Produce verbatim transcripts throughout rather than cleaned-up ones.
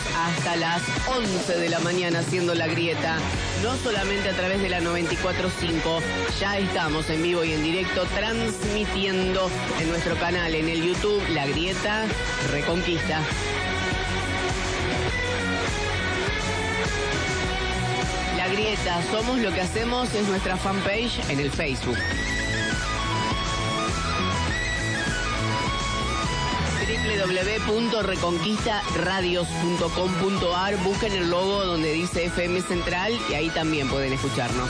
hasta las once de la mañana haciendo La Grieta, no solamente a través de la noventa y cuatro punto cinco, ya estamos en vivo y en directo transmitiendo en nuestro canal en el YouTube La Grieta Reconquista. La Grieta, somos lo que hacemos, es nuestra fanpage en el Facebook. doble u doble u doble u punto reconquista radios punto com punto a r, busquen el logo donde dice F M Central y ahí también pueden escucharnos.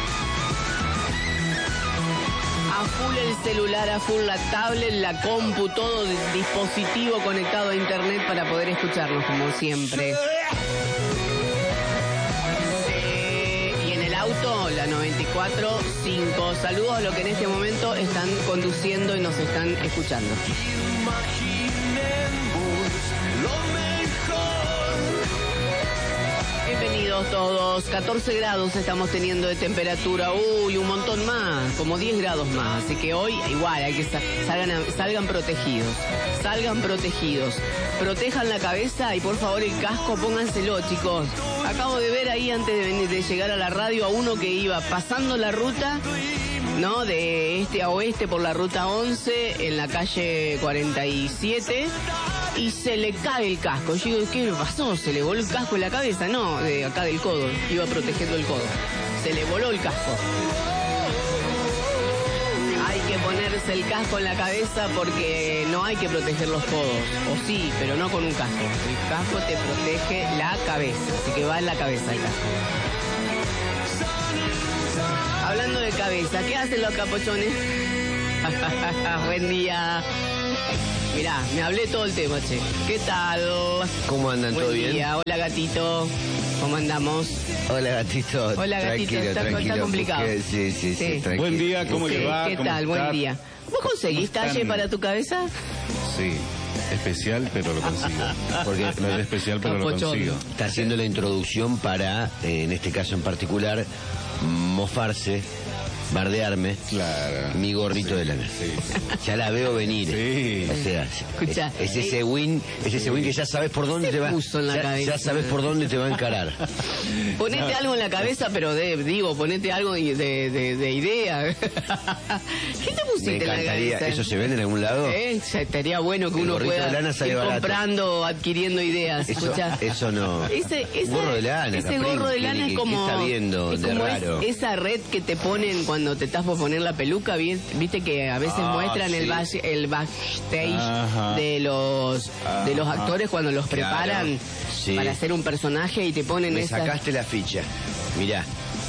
A full el celular, a full la tablet, la compu, todo dispositivo conectado a internet para poder escucharnos como siempre. Eh, y en el auto, la noventa y cuatro punto cinco. Saludos a los que en este momento están conduciendo y nos están escuchando. Bienvenidos todos, catorce grados estamos teniendo de temperatura, uy, un montón más, como diez grados más, así que hoy igual hay que sa salgan, a, salgan protegidos, salgan protegidos, protejan la cabeza y por favor el casco pónganselo, chicos. Acabo de ver ahí antes de, venir, de llegar a la radio a uno que iba pasando la ruta, ¿no? De este a oeste por la ruta once en la calle cuarenta y siete. Y se le cae el casco. Yo digo, ¿qué le pasó? ¿Se le voló el casco en la cabeza? No, de acá del codo. Iba protegiendo el codo. Se le voló el casco. Hay que ponerse el casco en la cabeza porque no hay que proteger los codos. O sí, pero no con un casco. El casco te protege la cabeza. Así que va en la cabeza el casco. Hablando de cabeza, ¿qué hacen los capuchones? Buen día. Mirá, me hablé todo el tema, che. ¿Qué tal? ¿Cómo andan? Buen ¿Todo día. bien? Hola, gatito. ¿Cómo andamos? Hola, gatito. Hola, gatito. Tranquilo, Está, tranquilo, está complicado. porque- sí, sí, sí, Sí. tranquilo. Buen día, ¿cómo Sí, le va? ¿Qué ¿Cómo tal? está? Buen día. ¿Vos conseguís ¿Cómo talle están? para tu cabeza? Sí, especial, pero lo consigo. Porque no es especial, pero lo Capuchón. consigo. Está haciendo la introducción para, eh, en este caso en particular, mofarse, bardearme. Claro. Mi gorrito Sí, de lana. sí, sí. Ya la veo venir. Sí. O sea, Escuchá. es, es ese win, es ese win que ya sabes por dónde Se te va. puso en la ya, cabeza. ya sabes por dónde te va a encarar. Ponete algo en la cabeza, pero de, digo, ponete algo de, de, de idea. ¿Qué te pusiste Me en la encantaría. cabeza? ¿Eso se vende en algún lado? ¿Eh? Ya estaría bueno que El uno gorrito pueda de lana sale ir barato. comprando, adquiriendo ideas. Eso, Escuchá. eso no. Ese, esa- gorro de lana, ese Caprín, gorro de ¿qué- lana qué- es qué como, está viendo es de como raro? es- esa red que te ponen cuando te estás por poner la peluca, vi- viste que a veces Ah, muestran el, sí. back- el backstage Ajá. de los de los Ajá. actores cuando los Claro, preparan sí. para hacer un personaje y te ponen Me esa. sacaste la ficha. Mirá.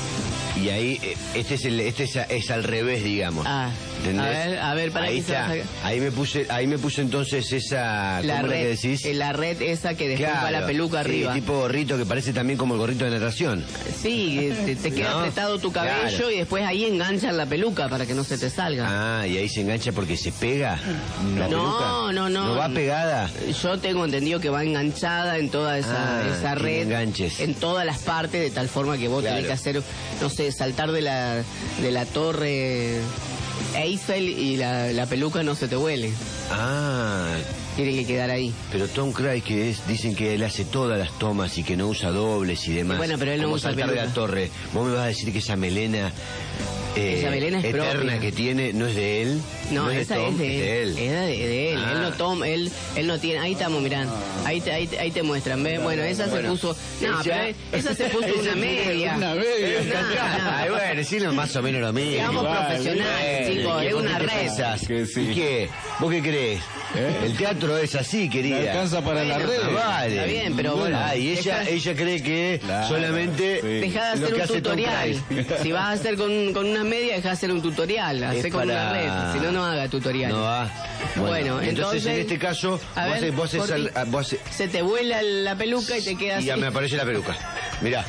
Y ahí, eh, este es el, este es, a- es al revés, digamos. Ah, ¿Entendés? a ver, a ver, para ahí que se va a está. sacar. Ahí me puse, ahí me puse entonces esa, La ¿cómo era red, que decís? eh, la red esa que después va Claro, la peluca sí, arriba. tipo gorrito que parece también como el gorrito de natación. Sí, te, te queda ¿No? apretado tu cabello Claro. y después ahí enganchan la peluca para que no se te salga. Ah, y ahí se engancha porque se pega la No, peluca. no, no. ¿No va pegada? Yo tengo entendido que va enganchada en toda esa, Ah, esa tiene red, enganches. en todas las partes, de tal forma que vos Claro. tenés que hacer, no sé, saltar de la de la torre Eiffel y la, la peluca no se te huele. Ah, Tiene que quedar ahí. pero Tom Cruise que es, dicen que él hace todas las tomas y que no usa dobles y demás. Y bueno, pero él no Como usa saltar de la peluca. torre. Vos me vas a decir que esa melena eh, Esa melena es eterna propia. que tiene no es de él. No, es esa de Tom, es de él. es de Es de, de él. Ah. Él no toma, él, él no tiene. Ahí estamos mirando. Ahí te, ahí, te- ahí te muestran. ¿Ves? Bueno, esa Bueno, se puso. No, ella- pero esa se puso Esa una tiene media. una media. No, no. Ay, bueno, sí, no, más o menos lo mismo. Seamos Igual, profesionales, igual. chicos. ¿Y Es vos una qué red. pensás? Que sí. ¿Y qué? ¿Vos qué crees? ¿Eh? El teatro es así, querida. No alcanza para la Bueno, red. Ah, vale. Está bien, pero bueno, Ah, y ella, deja- ella cree que Claro, solamente sí. Dejá de lo hacer que un hace Tom tutorial. Cruise. Si vas a hacer con, con una media, dejá de hacer un tutorial. Hacé Es con una para- red. Si no, no haga tutorial. No va. Bueno, entonces, entonces, en este caso, a vos ver, haces, vos haces Corti, al- a- vos haces- se te vuela la peluca y te queda y así. ya me aparece la peluca. Mirá.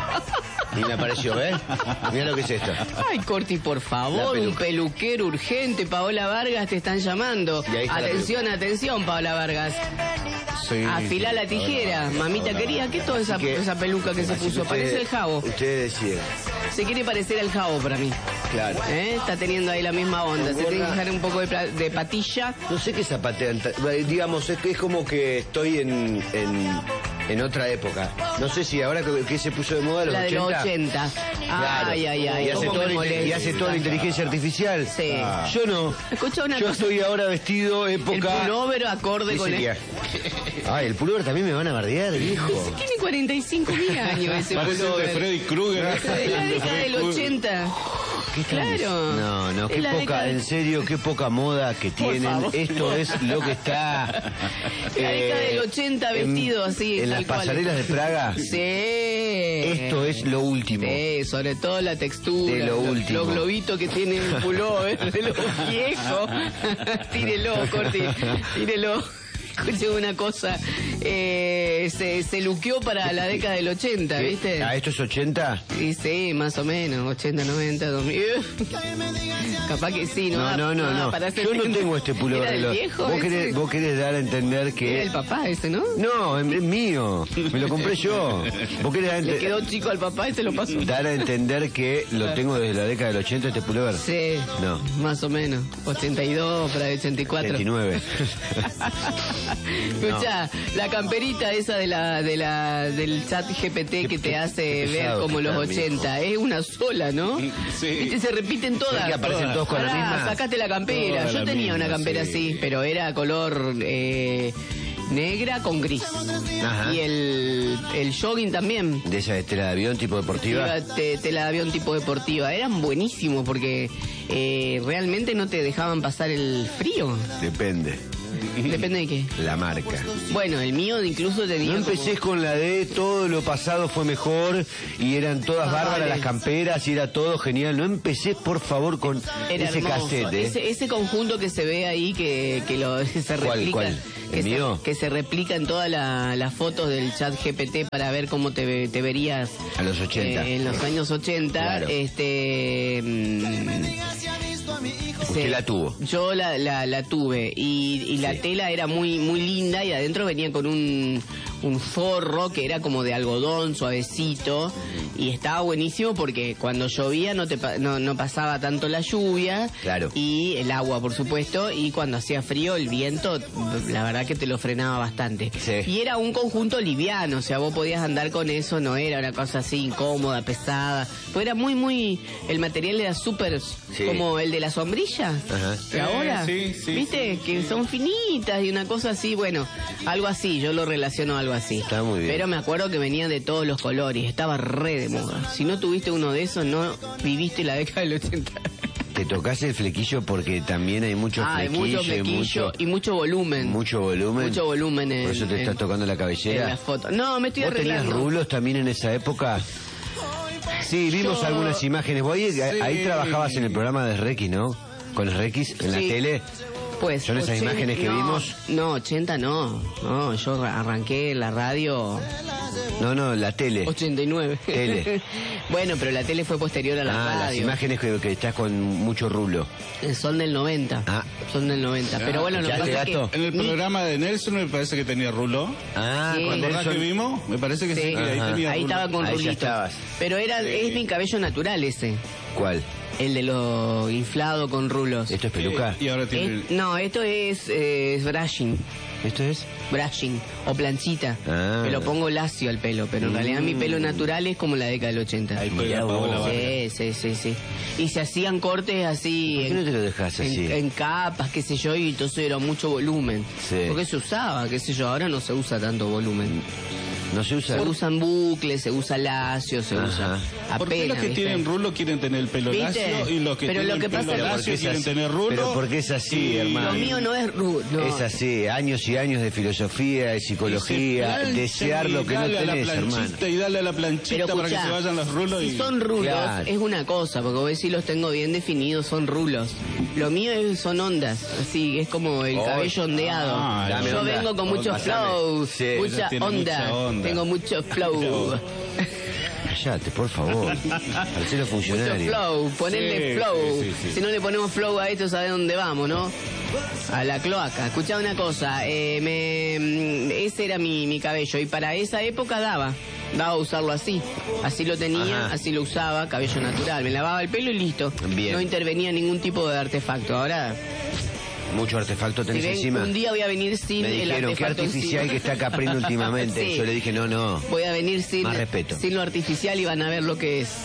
Y me apareció, ¿ves? Mirá lo que es esto. Ay, Corti, por La favor, peluca. un peluquero urgente. Paola Vargas te están llamando. Y ahí está la Atención, atención, Paola Vargas. Sí. Afilá la tijera. Mamita Hola. querida, ¿qué es toda esa, Así que- esa peluca que se así que puso? ustedes- Parece el jabo. Ustedes deciden. Se quiere parecer al jabo para mí. Claro. ¿Eh? Está teniendo ahí la misma onda. Se tiene que dejar un poco de, pla- de patilla. No sé qué zapatean. ta- Digamos, es, que es como que estoy en, en, en otra época. No sé si ahora que, que se puso de moda los La de los ochenta. ochenta. Claro. Ay, ay, ay. Y hace, cómo toda me la, molesta. y hace toda la inteligencia artificial. Sí. Ah. Yo no. Escucha una Yo cosa. estoy ahora vestido El época... pullover acorde ¿Qué con el... sería? Ay, el pullover también me van a bardear, viejo. Tiene cuarenta y cinco mil años ese Parece el de pullover. Freddy Krueger. Es de la década del ochenta. ¿Qué están Claro. diciendo? No, no, Es qué la poca, década- en serio, qué poca moda que tienen. favor. Esto es lo que está... La década eh, del ochenta en- vestido así. En tal las cual. pasarelas de Praga. Sí. Esto es lo último. Sí, sobre todo la textura. De lo los, último. Los globitos que tiene el pullover de los viejos. Tírelo, Corti. Tírelo. Escuche una cosa. Eh, se, se luqueó para la década del ochenta, ¿Qué? ¿viste? ¿A esto es ochenta? Sí, sí, más o menos. ochenta, noventa, dos mil. Capaz que sí, ¿no? No, no, no, no. Para Yo no tengo este pullover. ¿Era de el los- viejo vos, ese? querés, vos querés dar a entender Era que... el papá ese, ¿no? No, es, es mío. Me lo compré yo. Vos querés dar a, Le ente- quedó chico al papá y se lo pasó. dar a entender que lo tengo desde la década del ochenta, este pullover. Sí, No. más o menos. ochenta y dos para el ochenta y cuatro. ochenta y nueve. Escucha, la camperita esa de la, de la, del chat G P T que te hace qué ver pesado como que los está, ochenta, es una sola, ¿no? Sí. Viste, se repiten todas. Es que aparecen todos con la Pará, misma. sacaste la campera. Toda Yo la tenía misma, una campera sí. así, pero era color eh, negra con gris. Ajá. Y el, el jogging también. De esa estela de avión tipo deportiva. Iba te, tela de avión tipo deportiva. Eran buenísimos porque eh, realmente no te dejaban pasar el frío. Depende. Depende de qué. La marca. Bueno, el mío incluso tenía. No como- empecés con la de todo lo pasado fue mejor y eran todas Ah, bárbaras vale. las camperas y era todo genial. No empecés, por favor, con Era ese hermoso. cassette. ¿eh? Ese, ese conjunto que se ve ahí que, que lo, se ¿Cuál, replica. cuál? Que ¿El se, mío? que se replica en todas la- las fotos del chat G P T para ver cómo te, ve- te verías A los ochenta. eh, en los años ochenta. Claro. Este. mm, Usted sí. la tuvo. Yo la, la, la tuve y, y la Sí. tela era muy muy linda y adentro venía con un, un forro que era como de algodón suavecito y estaba buenísimo porque cuando llovía no te pa- no, no pasaba tanto la lluvia Claro. y el agua por supuesto y cuando hacía frío el viento la verdad que te lo frenaba bastante Sí. y era un conjunto liviano, o sea vos podías andar con eso, no era una cosa así incómoda, pesada, pues era muy muy, el material era súper Sí. como el de la sombrilla Ajá. de ahora, Sí, sí, ¿viste? sí, que sí. son finitas y una cosa así, bueno, algo así, yo lo relaciono a algo así. Está muy bien. Pero me acuerdo que venían de todos los colores, estaba re de moda. Si no tuviste uno de esos, no viviste la década del ochenta. Te tocas el flequillo porque también hay mucho Ah, hay flequillo, mucho flequillo mucho, y mucho volumen. mucho volumen. Mucho volumen en, Por eso te en- estás tocando la en cabellera. la foto. No, me estoy ¿Vos tenías arreglando. rulos también en esa época? Sí, vimos Yo- algunas imágenes. Vos ahí, ahí Sí. trabajabas en el programa de Requis, ¿no? Con Requis en la Sí. tele. Pues, ¿Son esas ochenta imágenes que no, vimos? No, ochenta no. No, yo arranqué en la radio No, no, la tele. ochenta y nueve. Tele. Bueno, pero la tele fue posterior a la Ah, las radio. imágenes que, que estás con mucho rulo. Son del noventa. Ah. Son del noventa. Pero bueno, lo que ¿escuchaste, pasa es gato? que... En el ni- programa de Nelson me parece que tenía rulo. Ah, Sí. cuando ¿Verdad que Nelson- vimos? Me parece que sí, Sí. que ahí Ajá. tenía Ahí rulo. estaba con Ahí ya rulito. estabas. Pero era, es mi cabello natural ese. ¿Cuál? El de lo inflado con rulos. ¿Esto es peluca? Y ahora tiene... Es- no, esto es, eh, es brushing. ¿Esto es? Brushing o planchita. Ah. Me lo pongo lacio al pelo, pero en realidad mi pelo natural es como la década del ochenta. Ahí Mirá pega Paola vos. Vargas. Sí, sí, sí, sí. Y se hacían cortes así... ¿Por qué no te lo dejas en, así? en capas, qué sé yo, y entonces era mucho volumen. Sí. Porque se usaba, qué sé yo, ahora no se usa tanto volumen. ¿No se usa? Se usan bucles, se usa lacio, se Ajá. usa apenas. ¿Por qué los que ¿viste? tienen rulo quieren tener el pelo ¿Viste? lacio y los que Pero tienen lo que pasa pelo es que- lacio Porque es quieren así. tener rulo? Pero porque es así, y- hermano. Lo mío no es rulo. Es así, años y años de filosofía, de y se psicología, planchan desear y lo que no dale a la tenés, hermano. planchita y dale a la planchita Pero para que escuchá, se vayan los rulos y... si son rulos, Claro. es una cosa, porque vos decís los tengo bien definidos, son rulos. Lo mío es- son ondas, así, es como el Oh, cabello ondeado. ah, dame Yo onda. vengo con mucho Pasame. flow, Sí, mucha, ella tiene onda, mucha onda. tengo mucho flow. Cállate, por favor. Parecelo Mucho funcionario. flow, ponerle Sí, flow. sí, sí, sí. Si no le ponemos flow a esto, ¿sabe dónde vamos, no? A la cloaca. Escuchá una cosa, eh, me, ese era mi, mi cabello y para esa época daba. Daba usarlo así. Así lo tenía, Ajá. así lo usaba, cabello natural. Me lavaba el pelo y listo. Bien. No intervenía ningún tipo de artefacto. Ahora Mucho artefacto Si tenés ven, encima. un día voy a venir sin Me el dijeron, qué artefacto artificial encima. que está Caprín últimamente. Sí. Yo le dije, no, no. Voy a venir sin, Más respeto. sin lo artificial y van a ver lo que es.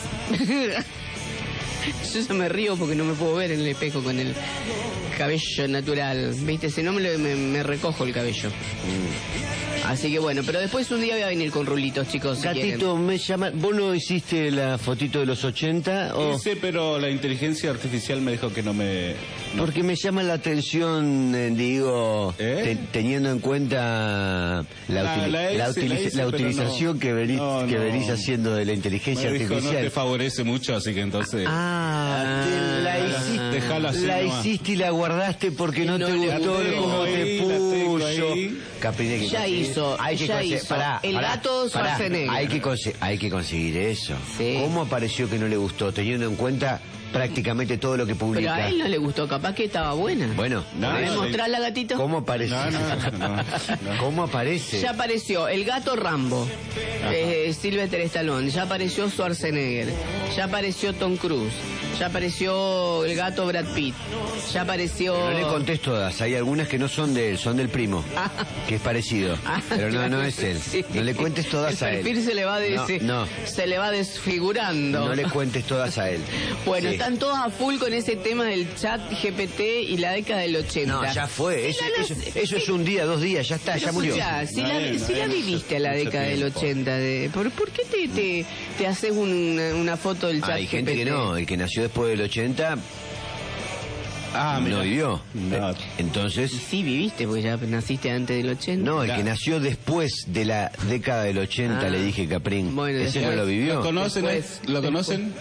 Yo ya me río porque no me puedo ver en el espejo con el cabello natural. ¿Viste? Si no me, lo- me, me recojo el cabello. Así que bueno, pero después un día voy a venir con rulitos, chicos. si Gatito, me llama. ¿Vos no hiciste la fotito de los ochenta? O... Hice, pero la inteligencia artificial me dijo que no me... no. Porque me llama la atención, eh, digo, ¿Eh? te- teniendo en cuenta la, La- utili- la la hice, utili- la hice, la pero utilización no. que, venís, No, que no. venís haciendo de la inteligencia Me dijo, no artificial. te favorece mucho, así que entonces... Ah, te la hiciste, Dejala así la nomás. hiciste y la guardaste porque no, No te le gustó gustó. cómo te Ahí, la tengo puso. ahí. Capri, hay que Ya conseguir- hizo, hay que ya conse- hizo. pará, El pará, gato pará. Schwarzenegger. Hay que, conse- hay que conseguir eso. Sí. ¿Cómo apareció que no le gustó, teniendo en cuenta prácticamente todo lo que Pero publica? a él no le gustó, capaz que estaba buena. Bueno, No, ¿Podés no, mostrarla, gatito? ¿cómo aparece? No, no, no, no. ¿Cómo aparece? Ya apareció el gato Rambo, eh, Sylvester Stallone, ya apareció Schwarzenegger, ya apareció Tom Cruise, ya apareció el gato Brad Pitt, ya apareció... No le contés todas, hay algunas que no son de él, son del primo, Ah. que es parecido, Ah, pero no, claro, no es él. sí. No le cuentes todas el a él. perfil se le va de No, ese- no. se le va desfigurando. No le cuentes todas a él. Bueno, Sí. están todos a full con ese tema del chat G P T y la década del ochenta. No, ya fue, eso, Sí, eso- no, eso es un día, dos días, ya está, Pero ya murió. escuchá, si, No la, es, no si la es, viviste a la mucho década del tiempo. ochenta, de, ¿por, por qué te, te, te haces un- una foto del chat Hay gente G P T? que no, el que nació después del ochenta Ah, mira. no vivió. No. Eh, Entonces, Sí, viviste, porque ya naciste antes del ochenta. no, el Claro. que nació después de la década del ochenta, Ah. le dije Caprín. Bueno, ¿Ese después- no lo vivió? ¿Lo conocen? Después, ¿Lo conocen?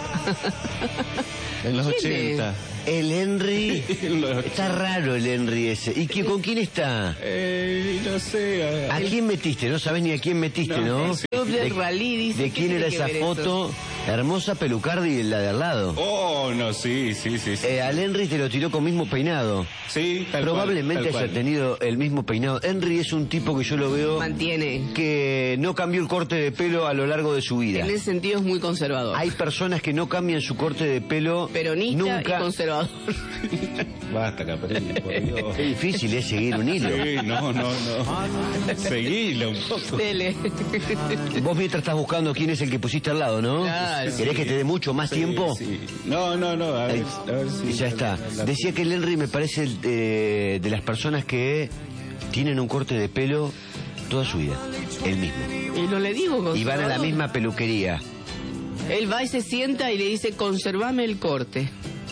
En los ¿Quién es? ochenta. El Henry. En los Está raro el Henry ese. ¿Y qué, con quién está? Eh, no sé. ¿A quién metiste? No sabes ni a quién metiste, No, ¿no? sí. Club del Rally dice. ¿De ¿qué quién tiene era que esa ver foto? Hermosa Pelucardi y la de al lado. Oh, no, sí, sí, sí. Sí, Eh, al Henry te lo tiró con mismo peinado. sí tal Probablemente cual, tal haya cual. tenido el mismo peinado. Henry es un tipo que yo lo veo Mantiene. que no cambió el corte de pelo a lo largo de su vida. En ese sentido es muy conservador. Hay personas que no cambian su corte de pelo Peronista nunca. y conservador. Basta, Caprini, por Dios. Qué difícil es seguir un hilo. Sí, no, no, no. Seguilo un poco. Dele. Vos mientras estás buscando quién es el que pusiste al lado, ¿no? Claro. ¿Querés que te dé mucho más tiempo? Sí. No, no, no. A ver, a ver si. Y ya está. Decía que el Henry me parece eh, de las personas que tienen un corte de pelo toda su vida. El mismo. Y no le digo conservador. Y van a la misma peluquería. Él va y se sienta y le dice, conservame el corte.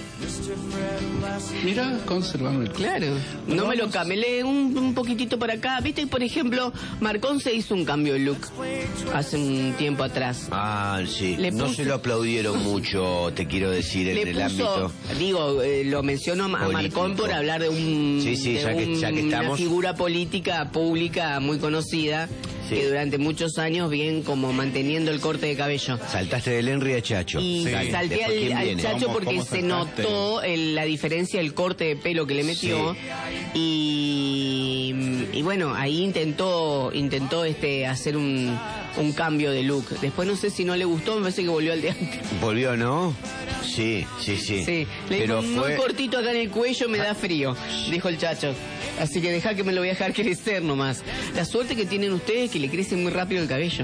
Mira, conservame el Claro, no me lo Vamos. camele un, un poquitito por acá. Viste, por ejemplo, Marcón se hizo un cambio de look hace un tiempo atrás. Ah, sí. Le no puso- se lo aplaudieron mucho, te quiero decir, en Le el puso, ámbito. digo, eh, lo menciono a Político. Marcón por hablar de un Sí, sí, de ya que- un- ya que una estamos. figura política pública muy conocida Sí. que durante muchos años bien como manteniendo el corte de cabello. Saltaste del Henry a Chacho. Y Dale, salté después, al, ¿quién al viene? Chacho ¿Cómo- porque cómo se saltaste? notó el- la diferencia del corte de pelo que le metió. Y, y bueno, ahí intentó intentó este hacer un, un cambio de look. Después no sé si no le gustó, me parece que volvió al de antes. ¿Volvió, no? Sí, sí, sí. Sí, le Pero dijo, fue... muy cortito acá en el cuello me da frío, dijo el Chacho. Así que deja que me lo voy a dejar crecer nomás. La suerte que tienen ustedes es que le crece muy rápido el cabello.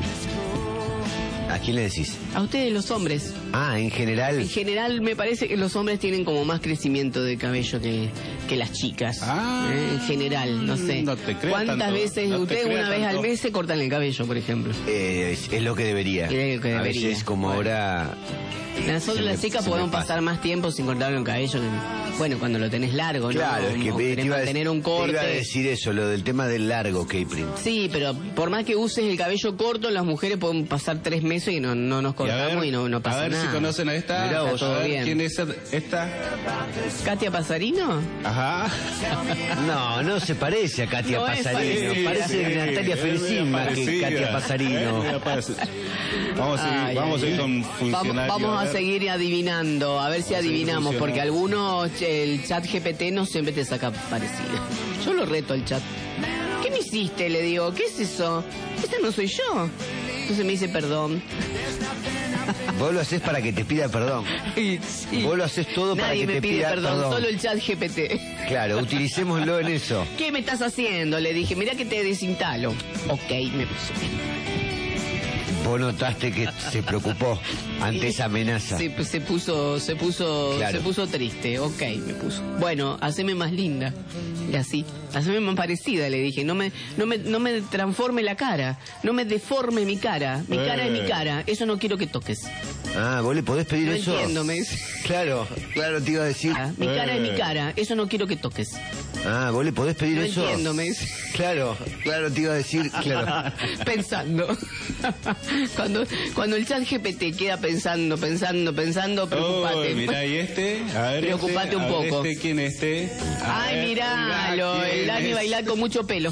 ¿A quién le decís? A ustedes los hombres. Ah, en general. En general me parece que los hombres tienen como más crecimiento de cabello que, que las chicas. Ah. ¿Eh? En general, no sé. No te creo ¿Cuántas tanto, veces no te ustedes creo una vez tanto. al mes se cortan el cabello, por ejemplo? Eh, es, es lo que debería. Es lo que A debería. veces, como ahora. Nosotros se las me- chicas se me podemos pasa. pasar más tiempo sin cortarle el cabello. que- Bueno, cuando lo tenés largo, ¿no? Claro, es que O te querés iba, a, mantener un te iba a corte. decir eso, lo del tema del largo, Caprin. Sí, pero por más que uses el cabello corto, las mujeres pueden pasar tres meses y no, no nos Y a cortamos ver, y no, no pasa a ver nada. si conocen a esta. Mirá vos, a ver, todo bien. ¿quién es esta? ¿Katia Pasarino? Ajá. No, no se parece a Katia No es Pasarino. parecida. Parece Sí, Natalia es Felicín media más que parecida. Katia Pasarino. Es media parecida. Vamos a seguir, Ay, vamos a ay, seguir ay. con Vamos, funcionarios. vamos a ver. seguir adivinando, a ver si Vamos a seguir adivinamos, porque funcionando. algunos, che, el chat G P T no siempre te saca parecido. Yo lo reto al chat. ¿Qué me hiciste? Le digo, ¿qué es eso? Esta no soy yo. Entonces me dice perdón. Vos lo haces para que te pida perdón. Y, sí. Vos lo haces todo para Nadie que me te pide pida perdón, perdón. solo el chat G P T. Claro, utilicémoslo en eso. ¿Qué me estás haciendo? Le dije, mirá que te desinstalo. Ok, me puso. Vos notaste que se preocupó ante esa amenaza. Se, se puso, se puso, Claro. se puso triste. Ok, me puso. Bueno, haceme más linda. Y así, haceme más parecida, le dije. No me, no me, no me transforme la cara. No me deforme mi cara. Mi cara es mi cara. Eso no quiero que toques. Ah, vos le podés pedir No eso. entiendo, me dice. Claro, claro, te iba a decir. Ah, Mi cara es mi cara. Eso no quiero que toques. Ah, vos le podés pedir No eso. entiendo, me dice. Claro, claro, te iba a decir, claro. Pensando. Cuando, cuando el chat G P T queda pensando, pensando, pensando, preocupate. Oh, mirá, ¿y este? A ver, Preocupate este, un a ver, poco. Este, ¿quién es este? A Ay, ver, miralo, mirá, el ¿quién Dani es? bailar con mucho pelo.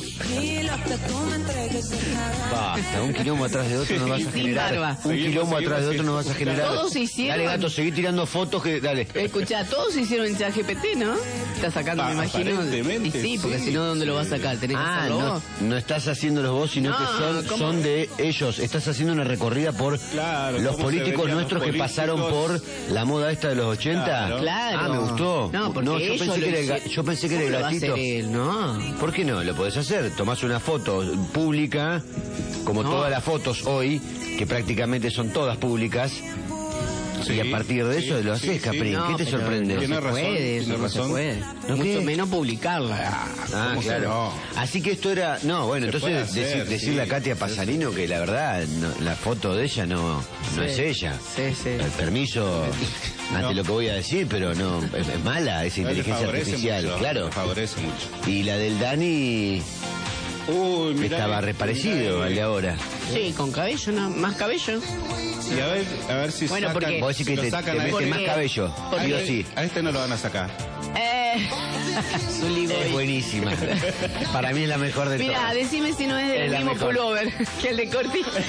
Basta, un quilombo atrás de otro no vas a Sin generar. barba. Un Seguimos, quilombo atrás de seguimos, otro no vas a generar. Todos se hicieron. Dale, gato, seguí tirando fotos que. Dale. Escuchá, todos hicieron el chat G P T, ¿no? Está sacando, me Pa- imagino. aparentemente, Y sí, porque sí. si no, ¿dónde lo vas a sacar? Tenés que Ah, hacerlo no, vos. no estás haciéndolos vos, sino No, que son, ¿cómo? son de ellos. Estás haciendo una recorrida por Claro, los cómo se políticos veían nuestros los que pasaron por políticos. la moda esta de los ochenta. Claro. Claro. Ah, me gustó. No, porque yo, ellos pensé lo que era el, ga- hicieron. yo pensé que era el ¿Cómo lo va a gatito. hacer él? No. ¿Por qué no? Lo podés hacer. Tomás una foto pública, como No. todas las fotos hoy, que prácticamente son todas públicas. Sí, y a partir de sí, eso lo sí, haces, sí. Capri. No, ¿Qué te pero sorprende? No Tiene se razón, puede, tiene eso no se razón. puede. ¿No Mucho qué? menos publicarla. Ah, ¿Cómo que claro. no? Así que esto era... No, bueno, Se puede entonces hacer, deci- decirle sí. a Katia Pasarino que la verdad no- la foto de ella no, no Sí. es ella. Sí, sí. El permiso ante No. lo que voy a decir, pero no, es, es mala esa No, le inteligencia favorece artificial, mucho, claro. le favorece mucho. Y la del Dani Uy, mirá, estaba este, reparecido mirá, al de ahora. Sí, con cabello, ¿no? Más cabello. Y a ver, a ver si Bueno, sacan, porque- Vos decís si que lo te, sacan te a mete este. más Porque- cabello, porque- sí o sí. A este no lo van a sacar. Eh, Zully Es Boy. buenísima. Para mí es la mejor de Mira, todas. decime si no es del Es la mismo mejor. pullover que el de Corti.